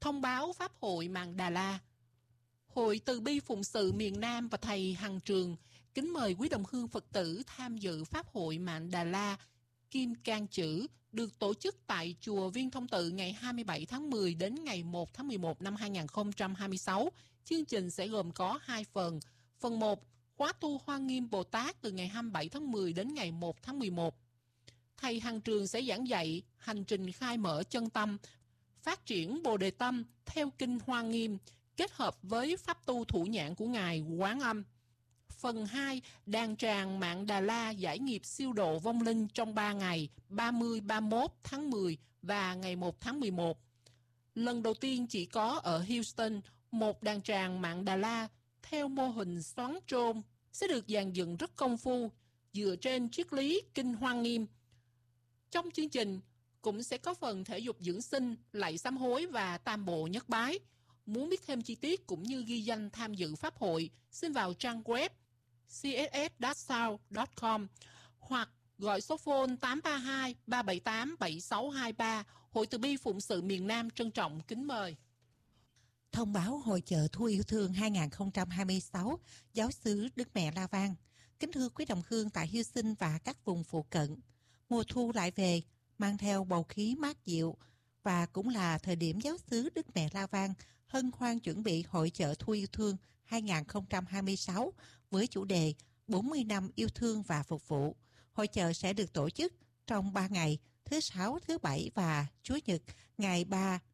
Thông báo Pháp hội Mạn Đà La. Hội Từ Bi Phụng sự miền Nam và thầy Hằng Trường kính mời quý đồng hương Phật tử tham dự Pháp hội Mạn Đà La Kim Cang Chữ được tổ chức tại chùa Viên Thông Tự ngày 27 tháng 10 đến ngày 1 tháng 11 năm 2026. Chương trình sẽ gồm có 2 phần. Phần 1, khóa tu Hoa Nghiêm Bồ Tát từ ngày 27 tháng 10 đến ngày 1 tháng 11. Thầy Hằng Trường sẽ giảng dạy hành trình khai mở chân tâm, phát triển Bồ Đề Tâm theo kinh Hoa Nghiêm, kết hợp với pháp tu thủ nhãn của Ngài Quán Âm. Phần 2, đàn tràng Mạn Đà La giải nghiệp siêu độ vong linh trong 3 ngày 30-31 tháng 10 và ngày 1 tháng 11. Lần đầu tiên chỉ có ở Houston, một đàn tràng Mạn Đà La theo mô hình xoắn trôn sẽ được dàn dựng rất công phu dựa trên triết lý kinh Hoa Nghiêm. Trong chương trình cũng sẽ có phần thể dục dưỡng sinh, lạy sám hối và tam bộ nhất bái. Muốn biết thêm chi tiết cũng như ghi danh tham dự pháp hội, xin vào trang web css-sound.com hoặc gọi số phone 832 378 7623. Hội Từ Bi Phụng sự miền Nam trân trọng kính mời. Thông báo Hội chợ Thu Yêu Thương 2026, Giáo xứ Đức Mẹ La Vang. Kính thưa quý đồng hương tại Houston và các vùng phụ cận, mùa thu lại về, mang theo bầu khí mát dịu và cũng là thời điểm Giáo xứ Đức Mẹ La Vang hân hoan chuẩn bị Hội chợ Thu Yêu Thương 2026 với chủ đề 40 năm yêu thương và phục vụ. Hội chợ sẽ được tổ chức trong 3 ngày, thứ Sáu, thứ Bảy và Chủ nhật ngày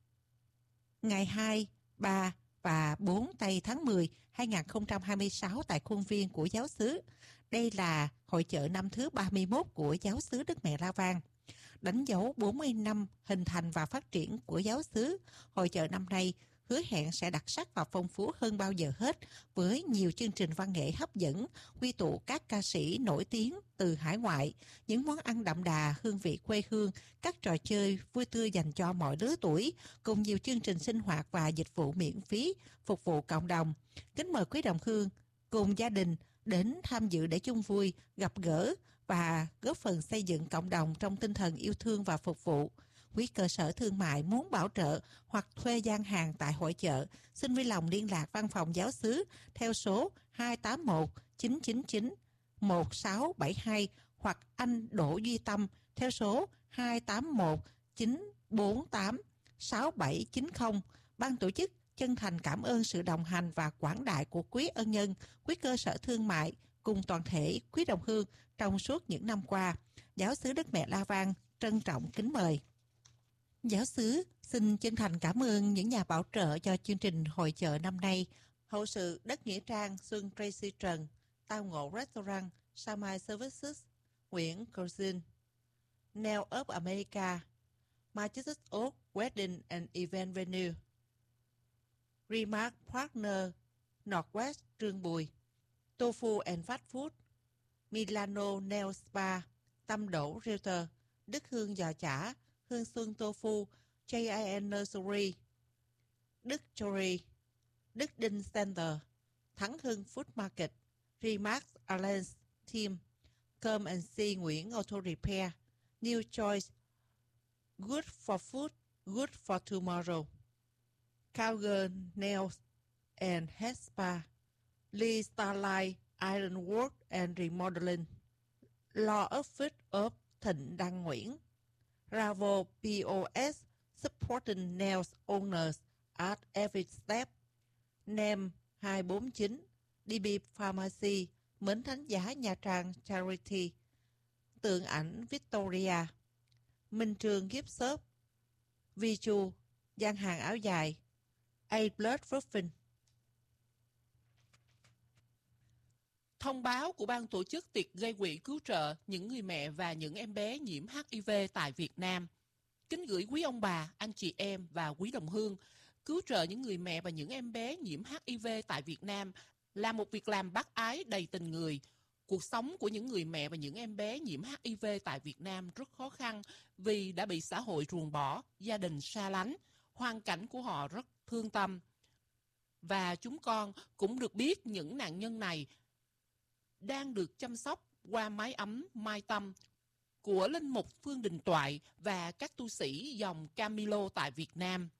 2, 3 và 4 tây tháng 10 2026 tại khuôn viên của giáo xứ. Đây là hội chợ năm thứ 31 của giáo xứ Đức Mẹ La Vang. Đánh dấu 40 năm hình thành và phát triển của giáo xứ, hội chợ năm nay hứa hẹn sẽ đặc sắc và phong phú hơn bao giờ hết với nhiều chương trình văn nghệ hấp dẫn, quy tụ các ca sĩ nổi tiếng từ hải ngoại, những món ăn đậm đà hương vị quê hương, các trò chơi vui tươi dành cho mọi lứa tuổi, cùng nhiều chương trình sinh hoạt và dịch vụ miễn phí phục vụ cộng đồng. Kính mời quý đồng hương cùng gia đình đến tham dự để chung vui, gặp gỡ và góp phần xây dựng cộng đồng trong tinh thần yêu thương và phục vụ. Quý cơ sở thương mại muốn bảo trợ hoặc thuê gian hàng tại hội chợ, xin vui lòng liên lạc văn phòng giáo xứ theo số 281 999 1672 hoặc anh Đỗ Duy Tâm theo số 281 948 6790. Ban tổ chức chân thành cảm ơn sự đồng hành và quảng đại của quý ân nhân, quý cơ sở thương mại cùng toàn thể quý đồng hương trong suốt những năm qua. Giáo xứ Đức Mẹ La Vang trân trọng kính mời. Giáo xứ xin chân thành cảm ơn những nhà bảo trợ cho chương trình hội chợ năm nay: hậu sự Đất Nghĩa Trang, Xuân Tracy Trần, Tao Ngộ Restaurant, Samai Services, Nguyễn Cousin, Nail of America, Majestic Oak Wedding and Event Venue, Remark Partner, Northwest Trương Bùi, Tofu and Fast Food, Milano Nail Spa, Tâm Đỗ Realtor, Đức Hương Giò Chả, Hương Xuân Tofu, JIN Nursery, Đức Chory, Đức Đinh Center, Thắng Hưng Food Market, Remax Alliance Team, Come and See Nguyễn Auto Repair, New Choice, Good for Food, Good for Tomorrow, Cowgirl Nails and Head Spa, Lee Starlight Ironwork and Remodeling, Law Office of Thịnh Đăng Nguyễn, Bravo POS, Supporting Nails Owners at Every Step, NEM 249, DB Pharmacy, Mến Thánh Giá Nha Trang Charity, Tượng ảnh Victoria, Minh Trường Gift Shop, Vichu, gian hàng áo dài, A-Blood Roofing. Thông báo của ban tổ chức tiệc gây quỹ cứu trợ những người mẹ và những em bé nhiễm HIV tại Việt Nam. Kính gửi quý ông bà, anh chị em và quý đồng hương, cứu trợ những người mẹ và những em bé nhiễm HIV tại Việt Nam là một việc làm bác ái đầy tình người. Cuộc sống của những người mẹ và những em bé nhiễm HIV tại Việt Nam rất khó khăn vì đã bị xã hội ruồng bỏ, gia đình xa lánh, hoàn cảnh của họ rất thương tâm. Và chúng con cũng được biết những nạn nhân này đang được chăm sóc qua mái ấm Mai Tâm của Linh Mục Phương Đình Toại và các tu sĩ dòng Camilo tại Việt Nam.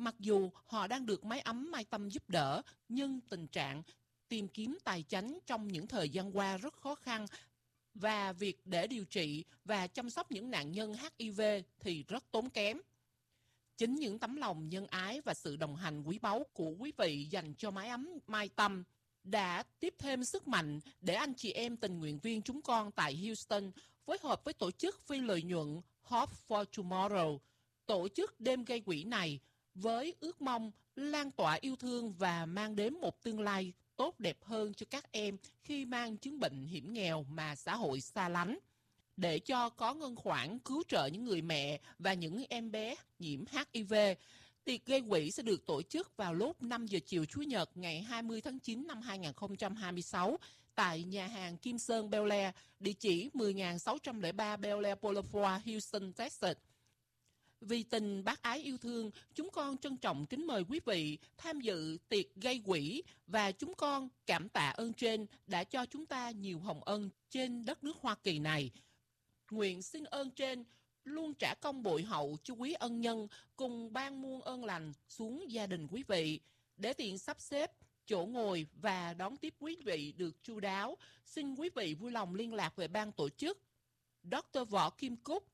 Mặc dù họ đang được Mái ấm Mai Tâm giúp đỡ, nhưng tình trạng tìm kiếm tài chánh trong những thời gian qua rất khó khăn và việc để điều trị và chăm sóc những nạn nhân HIV thì rất tốn kém. Chính những tấm lòng nhân ái và sự đồng hành quý báu của quý vị dành cho Mái ấm Mai Tâm đã tiếp thêm sức mạnh để anh chị em tình nguyện viên chúng con tại Houston phối hợp với tổ chức phi lợi nhuận Hope for Tomorrow tổ chức đêm gây quỹ này với ước mong lan tỏa yêu thương và mang đến một tương lai tốt đẹp hơn cho các em khi mang chứng bệnh hiểm nghèo mà xã hội xa lánh, để cho có ngân khoản cứu trợ những người mẹ và những em bé nhiễm HIV. Tiệc gây quỹ sẽ được tổ chức vào lúc 5 giờ chiều Chủ nhật ngày 20 tháng 9 năm 2026 tại nhà hàng Kim Sơn Bel Air, địa chỉ 10.603 Bel Air Boulevard, Houston, Texas. Vì tình bác ái yêu thương, chúng con trân trọng kính mời quý vị tham dự tiệc gây quỹ và chúng con cảm tạ ơn trên đã cho chúng ta nhiều hồng ân trên đất nước Hoa Kỳ này. Nguyện xin ơn trên luôn trả công bội hậu cho quý ân nhân cùng ban muôn ơn lành xuống gia đình quý vị. Để tiện sắp xếp chỗ ngồi và đón tiếp quý vị được chu đáo, xin quý vị vui lòng liên lạc về ban tổ chức Dr. Võ Kim Cúc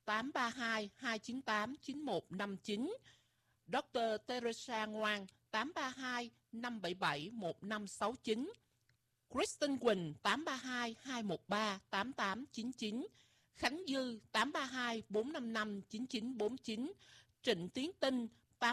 832-298-9159, Dr. Teresa Ngoan 832-577-1569, Kristen Quỳnh 832-213-8899, Khánh Dư 832-455-9949, Trịnh Tiến Tinh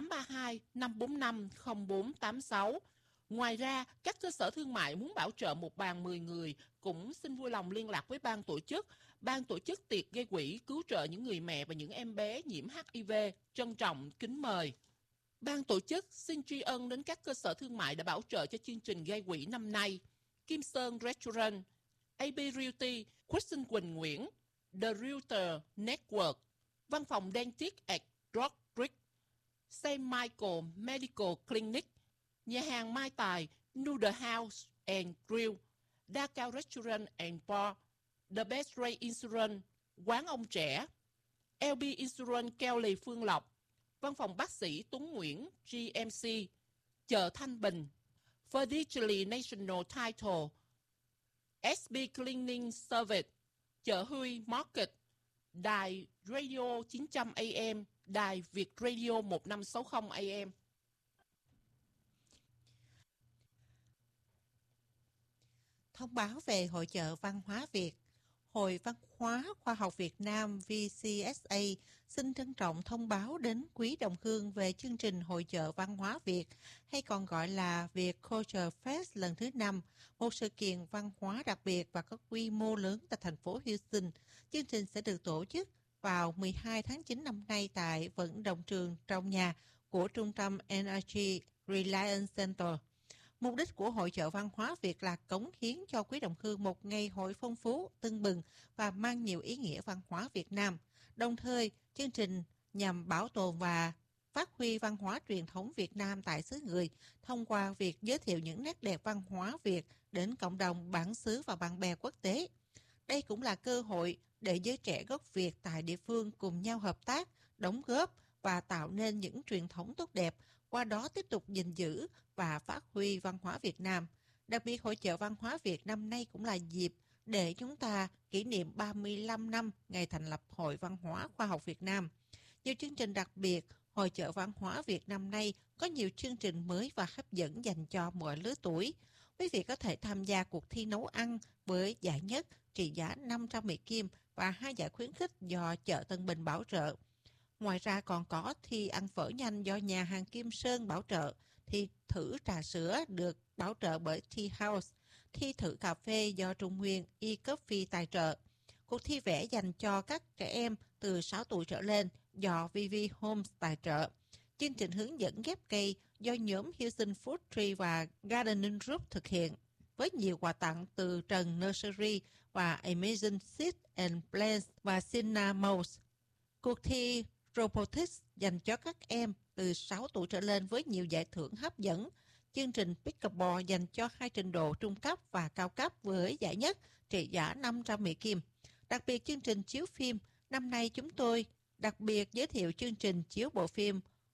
832-545-0486. Ngoài ra, các cơ sở thương mại muốn bảo trợ một bàn 10 người cũng xin vui lòng liên lạc với ban tổ chức. Ban tổ chức tiệc gây quỹ cứu trợ những người mẹ và những em bé nhiễm HIV trân trọng kính mời. Ban tổ chức xin tri ân đến các cơ sở thương mại đã bảo trợ cho chương trình gây quỹ năm nay: Kim Sơn Restaurant, AB Realty, Kristen Quỳnh Nguyễn, The Realtor Network, Văn phòng Dentist at Rock Creek, St. Michael Medical Clinic, nhà hàng Mai Tài, Noodle House and Grill, Đa Cao Restaurant and Bar, The Best Ray Insurance, Quán Ông Trẻ, LB Insurance Keo Lì Phương Lộc, Văn phòng bác sĩ Tuấn Nguyễn GMC, chợ Thanh Bình, Fidelity National Title, SB Cleaning Service, chợ Huy Market, đài Radio 900 AM, đài Việt Radio 1560 AM. Thông báo về Hội chợ Văn hóa Việt. Hội Văn hóa Khoa học Việt Nam VCSA xin trân trọng thông báo đến quý đồng hương về chương trình Hội chợ Văn hóa Việt, hay còn gọi là Việt Culture Fest lần thứ 5, một sự kiện văn hóa đặc biệt và có quy mô lớn tại thành phố Houston. Chương trình sẽ được tổ chức vào 12 tháng 9 năm nay tại vận động trường trong nhà của Trung tâm Energy Reliance Center. Mục đích của Hội chợ Văn hóa Việt là cống hiến cho quý đồng hương một ngày hội phong phú, tưng bừng và mang nhiều ý nghĩa văn hóa Việt Nam. Đồng thời, chương trình nhằm bảo tồn và phát huy văn hóa truyền thống Việt Nam tại xứ người thông qua việc giới thiệu những nét đẹp văn hóa Việt đến cộng đồng bản xứ và bạn bè quốc tế. Đây cũng là cơ hội để giới trẻ gốc Việt tại địa phương cùng nhau hợp tác, đóng góp và tạo nên những truyền thống tốt đẹp, qua đó tiếp tục gìn giữ và phát huy văn hóa Việt Nam. Đặc biệt, Hội chợ Văn hóa Việt năm nay cũng là dịp để chúng ta kỷ niệm 35 năm ngày thành lập Hội Văn hóa Khoa học Việt Nam. Nhiều chương trình đặc biệt, Hội chợ Văn hóa Việt năm nay có nhiều chương trình mới và hấp dẫn dành cho mọi lứa tuổi. Quý vị có thể tham gia cuộc thi nấu ăn với giải nhất trị giá 500 Mỹ Kim và 2 giải khuyến khích do chợ Tân Bình bảo trợ. Ngoài ra còn có thi ăn phở nhanh do nhà hàng Kim Sơn bảo trợ, thi thử trà sữa được bảo trợ bởi Tea House, thi thử cà phê do Trung Nguyên e-Coffee tài trợ, cuộc thi vẽ dành cho các trẻ em từ 6 tuổi trở lên do VV Homes tài trợ, chương trình hướng dẫn ghép cây do nhóm Houston Food Tree và Gardening Group thực hiện, với nhiều quà tặng từ Trần Nursery và Amazing Seeds and Plants và Cinnamous. Cuộc thi Robotics dành cho các em từ 6 tuổi trở lên với nhiều giải thưởng hấp dẫn. Chương trình Pickleball dành cho 2 trình độ trung cấp và cao cấp với giải nhất trị giá 500 Mỹ Kim. Đặc biệt, chương trình chiếu phim. Năm nay chúng tôi đặc biệt giới thiệu chương trình chiếu bộ phim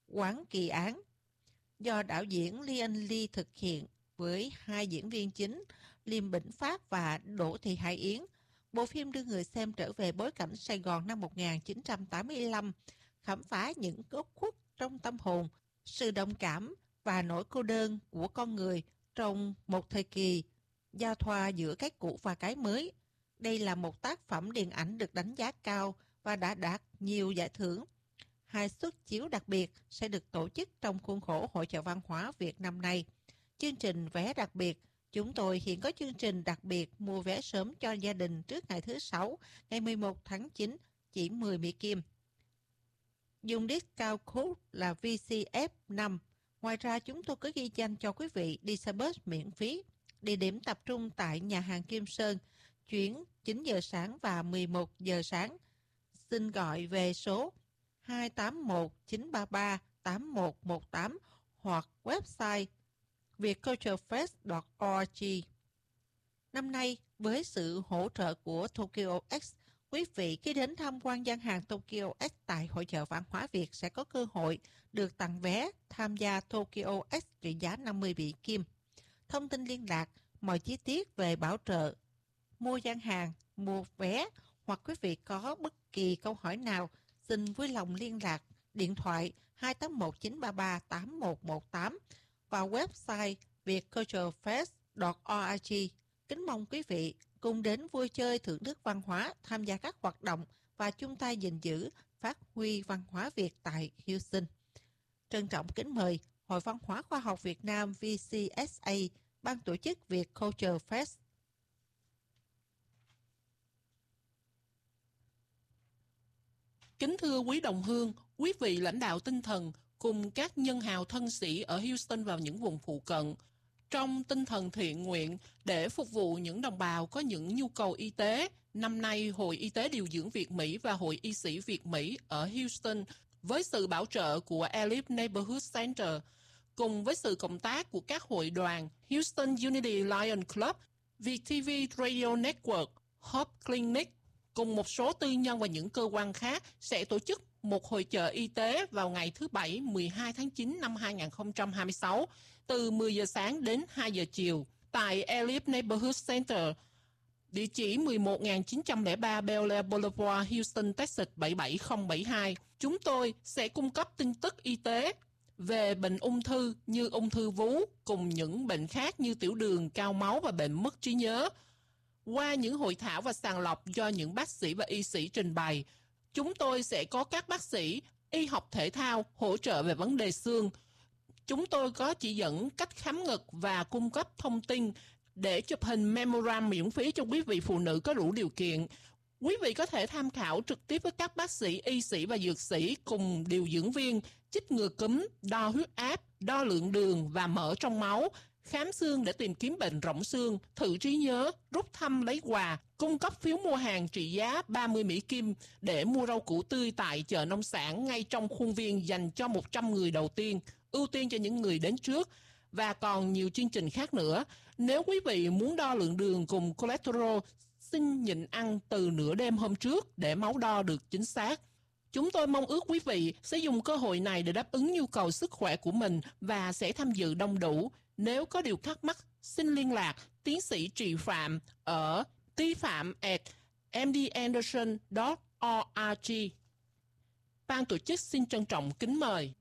Quán Kỳ Án, do đạo diễn Lian Lee thực hiện với 2 diễn viên chính Liêm Bỉnh Phát và Đỗ Thị Hải Yến. Bộ phim đưa người xem trở về bối cảnh Sài Gòn năm 1985, khám phá những góc khuất trong tâm hồn, sự đồng cảm và nỗi cô đơn của con người trong một thời kỳ giao thoa giữa cái cũ và cái mới. Đây là một tác phẩm điện ảnh được đánh giá cao và đã đạt nhiều giải thưởng. 2 suất chiếu đặc biệt sẽ được tổ chức trong khuôn khổ Hội chợ văn hóa Việt năm nay. Chương trình vé đặc biệt, chúng tôi hiện có chương trình đặc biệt mua vé sớm cho gia đình trước ngày thứ Sáu, ngày 11 tháng 9, chỉ 10 Mỹ Kim. Dùng discount code là VCF5. Ngoài ra, chúng tôi có ghi danh cho quý vị đi xe bus miễn phí. Địa điểm tập trung tại nhà hàng Kim Sơn, chuyến 9 giờ sáng và 11 giờ sáng. Xin gọi về số 281-933-8118 hoặc website vietculturefest.org. Năm nay, với sự hỗ trợ của Tokyo X, quý vị khi đến tham quan gian hàng Tokyo X tại Hội chợ văn hóa Việt sẽ có cơ hội được tặng vé tham gia Tokyo X trị giá 50 Mỹ Kim. Thông tin liên lạc, mọi chi tiết về bảo trợ, mua gian hàng, mua vé hoặc quý vị có bất kỳ câu hỏi nào, xin vui lòng liên lạc điện thoại 281-933-8118 và website vietculturefest.org. Kính mong quý vị cùng đến vui chơi, thưởng thức văn hóa, tham gia các hoạt động và chung tay gìn giữ, phát huy văn hóa Việt tại Houston. Trân trọng kính mời Hội Văn hóa Khoa học Việt Nam VCSA, ban tổ chức Vietculture Fest. Kính thưa quý đồng hương, quý vị lãnh đạo tinh thần cùng các nhân hào thân sĩ ở Houston và những vùng phụ cận, trong tinh thần thiện nguyện để phục vụ những đồng bào có những nhu cầu y tế, năm nay Hội Y tế Điều dưỡng Việt Mỹ và Hội Y sĩ Việt Mỹ ở Houston với sự bảo trợ của Elite Neighborhood Center, cùng với sự cộng tác của các hội đoàn Houston Unity Lion Club, VTV Radio Network, Hope Clinic, cùng một số tư nhân và những cơ quan khác sẽ tổ chức một hội chợ y tế vào ngày thứ Bảy 12 tháng 9 năm 2026 từ 10 giờ sáng đến 2 giờ chiều tại Elite Neighborhood Center, địa chỉ 11903 Bel Air Boulevard, Houston, Texas 77072. Chúng tôi sẽ cung cấp tin tức y tế về bệnh ung thư như ung thư vú cùng những bệnh khác như tiểu đường, cao máu và bệnh mất trí nhớ. Qua những hội thảo và sàng lọc do những bác sĩ và y sĩ trình bày, chúng tôi sẽ có các bác sĩ y học thể thao hỗ trợ về vấn đề xương. Chúng tôi có chỉ dẫn cách khám ngực và cung cấp thông tin để chụp hình mammogram miễn phí cho quý vị phụ nữ có đủ điều kiện. Quý vị có thể tham khảo trực tiếp với các bác sĩ, y sĩ và dược sĩ cùng điều dưỡng viên, chích ngừa cúm, đo huyết áp, đo lượng đường và mỡ trong máu, khám xương để tìm kiếm bệnh rỗng xương, thử trí nhớ, rút thăm lấy quà, cung cấp phiếu mua hàng trị giá 30 Mỹ Kim để mua rau củ tươi tại chợ nông sản ngay trong khuôn viên dành cho 100 người đầu tiên, ưu tiên cho những người đến trước, và còn nhiều chương trình khác nữa. Nếu quý vị muốn đo lượng đường cùng cholesterol, xin nhịn ăn từ nửa đêm hôm trước để máu đo được chính xác. Chúng tôi mong ước quý vị sẽ dùng cơ hội này để đáp ứng nhu cầu sức khỏe của mình và sẽ tham dự đông đủ. Nếu có điều thắc mắc, xin liên lạc tiến sĩ Trị Phạm ở tpham@mdanderson.org. Ban tổ chức xin trân trọng kính mời.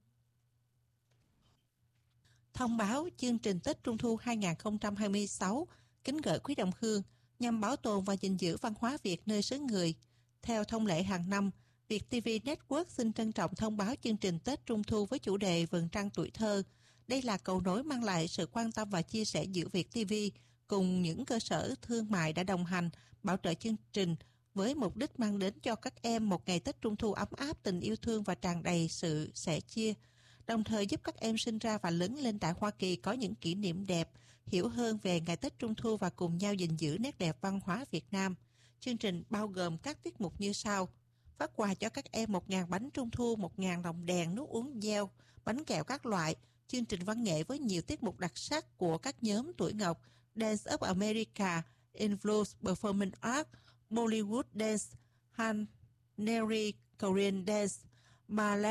Thông báo chương trình Tết Trung thu 2026 kính gửi quý đồng hương nhằm bảo tồn và gìn giữ văn hóa Việt nơi xứ người. Theo thông lệ hàng năm, VietTV Network xin trân trọng thông báo chương trình Tết Trung thu với chủ đề Vầng trăng tuổi thơ. Đây là cầu nối mang lại sự quan tâm và chia sẻ giữa VietTV cùng những cơ sở thương mại đã đồng hành, bảo trợ chương trình với mục đích mang đến cho các em một ngày Tết Trung thu ấm áp, tình yêu thương và tràn đầy sự sẻ chia, đồng thời giúp các em sinh ra và lớn lên tại Hoa Kỳ có những kỷ niệm đẹp, hiểu hơn về ngày Tết Trung thu và cùng nhau gìn giữ nét đẹp văn hóa Việt Nam. Chương trình bao gồm các tiết mục như sau: phát quà cho các em 1.000 bánh Trung thu, 1.000 lồng đèn, nước uống gel, bánh kẹo các loại, chương trình văn nghệ với nhiều tiết mục đặc sắc của các nhóm tuổi Ngọc, Dance of America, Influence Performing Art, Bollywood Dance, Haneri Korean Dance, Ballet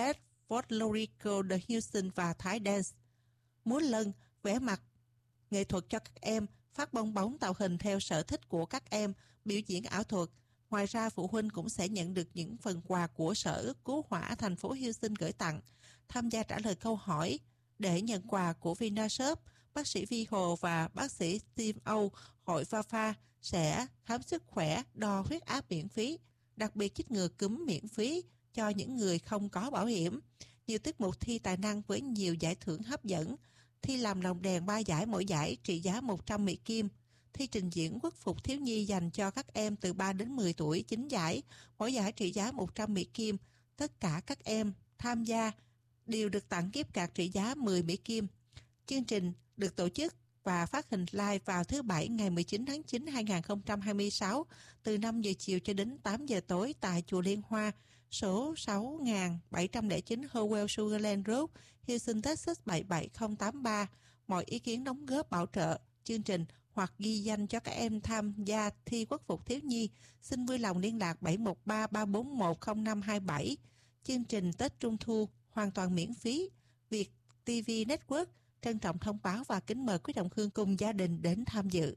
folklorical The Houston và Thái Dance. Múa lân, vẽ mặt, nghệ thuật cho các em, phát bong bóng tạo hình theo sở thích của các em, biểu diễn ảo thuật. Ngoài ra, phụ huynh cũng sẽ nhận được những phần quà của Sở Cứu hỏa thành phố Houston gửi tặng. Tham gia trả lời câu hỏi để nhận quà của Vinashop, bác sĩ Vi Hồ và bác sĩ Steve Âu, hội Vafa sẽ khám sức khỏe, đo huyết áp miễn phí, đặc biệt chích ngừa cúm miễn phí cho những người không có bảo hiểm. Nhiều tiết mục thi tài năng với nhiều giải thưởng hấp dẫn. Thi làm lồng đèn 3 giải, mỗi giải trị giá 100 Mỹ Kim. Thi trình diễn quốc phục thiếu nhi dành cho các em từ 3 đến 10 tuổi 9 giải, mỗi giải trị giá 100 Mỹ Kim. Tất cả các em tham gia đều được tặng gift card trị giá 10 Mỹ Kim. Chương trình được tổ chức và phát hình live vào thứ Bảy ngày 19 tháng 9 2026 từ 5 giờ chiều cho đến 8 giờ tối tại Chùa Liên Hoa, số 6709 Howell Sugarland Road, Houston, Texas 77083. Mọi ý kiến đóng góp bảo trợ chương trình hoặc ghi danh cho các em tham gia thi quốc phục thiếu nhi, xin vui lòng liên lạc 713-341-0527. Chương trình Tết Trung Thu hoàn toàn miễn phí. Việt TV Network trân trọng thông báo và kính mời quý đồng hương cùng gia đình đến tham dự.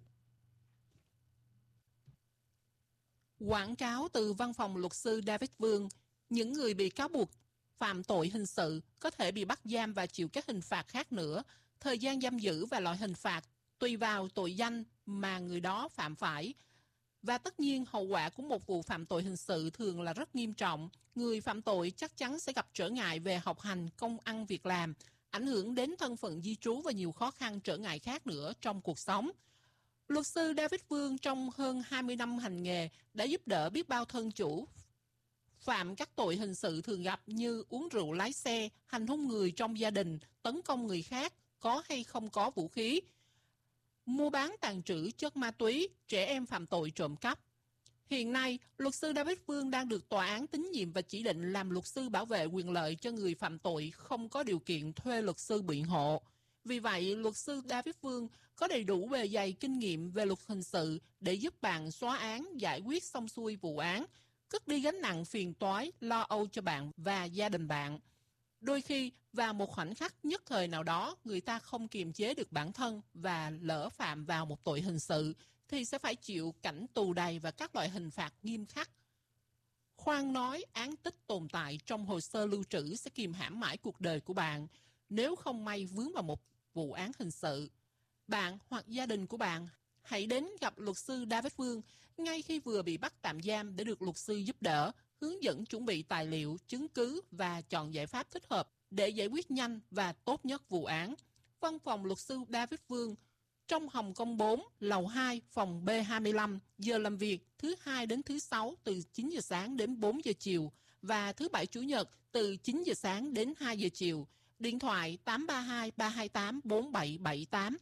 Quảng cáo từ văn phòng luật sư David Vương, những người bị cáo buộc phạm tội hình sự có thể bị bắt giam và chịu các hình phạt khác nữa. Thời gian giam giữ và loại hình phạt tùy vào tội danh mà người đó phạm phải. Và tất nhiên hậu quả của một vụ phạm tội hình sự thường là rất nghiêm trọng. Người phạm tội chắc chắn sẽ gặp trở ngại về học hành, công ăn việc làm, ảnh hưởng đến thân phận di trú và nhiều khó khăn trở ngại khác nữa trong cuộc sống. Luật sư David Vương trong hơn 20 năm hành nghề đã giúp đỡ biết bao thân chủ phạm các tội hình sự thường gặp như uống rượu lái xe, hành hung người trong gia đình, tấn công người khác, có hay không có vũ khí, mua bán tàng trữ chất ma túy, trẻ em phạm tội trộm cắp. Hiện nay, luật sư David Vương đang được tòa án tín nhiệm và chỉ định làm luật sư bảo vệ quyền lợi cho người phạm tội không có điều kiện thuê luật sư biện hộ. Vì vậy, luật sư David Vương có đầy đủ bề dày kinh nghiệm về luật hình sự để giúp bạn xóa án, giải quyết xong xuôi vụ án, cất đi gánh nặng phiền toái, lo âu cho bạn và gia đình bạn. Đôi khi, vào một khoảnh khắc nhất thời nào đó, người ta không kiềm chế được bản thân và lỡ phạm vào một tội hình sự, thì sẽ phải chịu cảnh tù đày và các loại hình phạt nghiêm khắc. Khoan nói án tích tồn tại trong hồ sơ lưu trữ sẽ kìm hãm mãi cuộc đời của bạn nếu không may vướng vào một vụ án hình sự. Bạn hoặc gia đình của bạn hãy đến gặp luật sư David Vương ngay khi vừa bị bắt tạm giam để được luật sư giúp đỡ, hướng dẫn chuẩn bị tài liệu, chứng cứ và chọn giải pháp thích hợp để giải quyết nhanh và tốt nhất vụ án. Văn phòng luật sư David Vương trong Hồng Kông 4, lầu 2, phòng B25, giờ làm việc thứ Hai đến thứ Sáu từ 9 giờ sáng đến 4 giờ chiều và thứ Bảy Chủ nhật từ 9 giờ sáng đến 2 giờ chiều. Điện thoại 832-328-4778,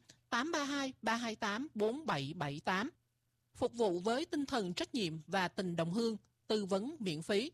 832-328-4778. Phục vụ với tinh thần trách nhiệm và tình đồng hương, tư vấn miễn phí.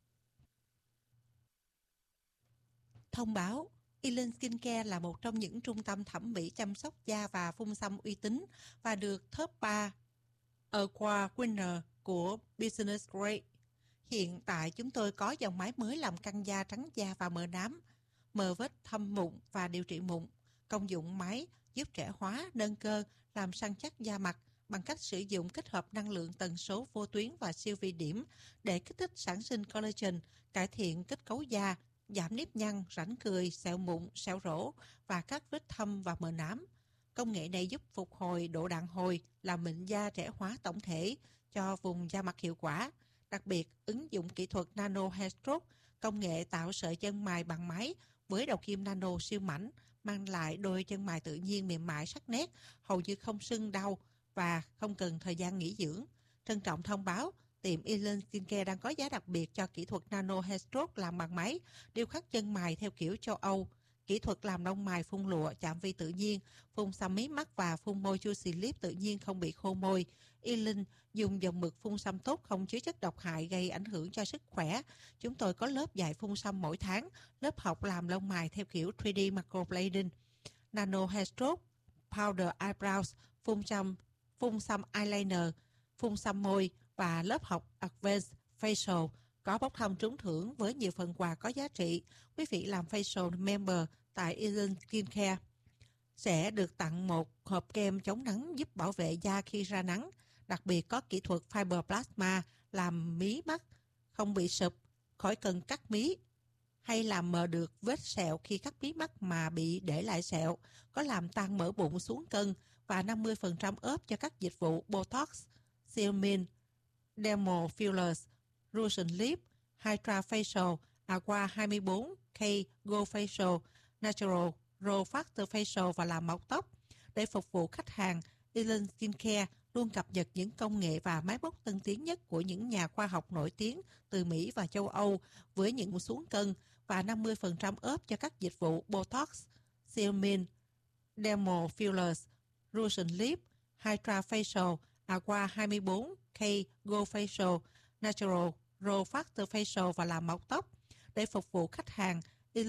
Thông báo, Ellen Skincare là một trong những trung tâm thẩm mỹ chăm sóc da và phun xăm uy tín và được top 3 Award Winner của Business Grade. Hiện tại chúng tôi có dòng máy mới làm căng da, trắng da và mờ nám, mờ vết thâm mụn và điều trị mụn. Công dụng máy giúp trẻ hóa, nâng cơ, làm săn chắc da mặt bằng cách sử dụng kết hợp năng lượng tần số vô tuyến và siêu vi điểm để kích thích sản sinh collagen, cải thiện kết cấu da, giảm nếp nhăn, rãnh cười, sẹo mụn, sẹo rỗ và các vết thâm và mờ nám. Công nghệ này giúp phục hồi độ đàn hồi, làm mịn da, trẻ hóa tổng thể cho vùng da mặt hiệu quả. Đặc biệt, ứng dụng kỹ thuật Nano Hair Stroke, công nghệ tạo sợi chân mài bằng máy với đầu kim nano siêu mảnh, mang lại đôi chân mài tự nhiên mềm mại sắc nét, hầu như không sưng đau và không cần thời gian nghỉ dưỡng. Trân trọng thông báo, tiệm Ellen Skincare đang có giá đặc biệt cho kỹ thuật Nano Hair Stroke làm bằng máy, điêu khắc chân mài theo kiểu châu Âu, kỹ thuật làm lông mài phun lụa, chạm vi tự nhiên, phun xăm mí mắt và phun môi Juicy Lip tự nhiên không bị khô môi. Ellen dùng dòng mực phun xăm tốt, không chứa chất độc hại gây ảnh hưởng cho sức khỏe. Chúng tôi có lớp dạy phun xăm mỗi tháng, lớp học làm lông mài theo kiểu 3D microblading, Nano Hair Stroke, Powder Eyebrows, phun xăm eyeliner, phun xăm môi và lớp học Advanced Facial. có bốc thăm trúng thưởng với nhiều phần quà có giá trị. Quý vị làm facial member tại Eden Skincare sẽ được tặng một hộp kem chống nắng giúp bảo vệ da khi ra nắng. Đặc biệt có kỹ thuật Fiber Plasma làm mí mắt không bị sụp, khỏi cần cắt mí hay làm mờ được vết sẹo khi cắt mí mắt mà bị để lại sẹo, có làm tăng mỡ bụng xuống cân và 50% ốp cho các dịch vụ Botox, Xeomin, Dermal Fillers, Russian Lip, Hydra Facial, Aqua 24K Go Facial, Natural, Raw Factor Facial và làm mọc tóc. Để phục vụ khách hàng, Eden Skincare luôn cập nhật những công nghệ và máy móc tân tiến nhất của những nhà khoa học nổi tiếng từ Mỹ và châu Âu với những xướng cân và 50% ốp cho các dịch vụ Botox, Xeomin, Dermal Fillers, Hydra Facial, Aqua 24K Go Facial, Natural, Raw Factor Facial và làm mọc tóc. Để phục vụ khách hàng, Eden Skincare luôn cập nhật những công nghệ và máy móc tân tiến nhất của những nhà khoa học nổi tiếng từ Mỹ và châu Âu với những xuống cân và 50% ốp cho các dịch vụ Botox, Xeomin, Dermal Fillers, Russian Lip, Hydra Facial, Aqua 24K Go Facial, Natural, Raw Factor Facial và làm mọc tóc. Để phục vụ khách hàng,